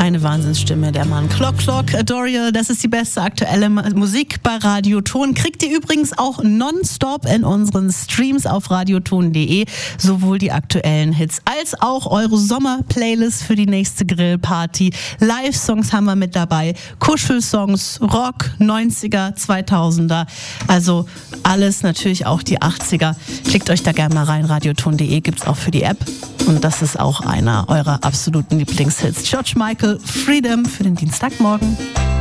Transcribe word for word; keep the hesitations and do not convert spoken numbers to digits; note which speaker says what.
Speaker 1: eine Wahnsinnsstimme, der Mann. Clock Clock, Adorial, das ist die beste aktuelle Musik bei Radioton. Kriegt ihr übrigens auch nonstop in unseren Streams auf radioton punkt de, sowohl die aktuellen Hits als auch eure Sommer-Playlist für die nächste Grillparty. Live-Songs haben wir mit dabei, Kuschelsongs, Rock, neunziger, zweitausender, also alles, natürlich auch die achtziger. Klickt euch da gerne mal rein, radioton punkt de gibt's auch für die App. Und das ist auch einer eurer absoluten Lieblingshits. George Michael, Freedom für den Dienstagmorgen.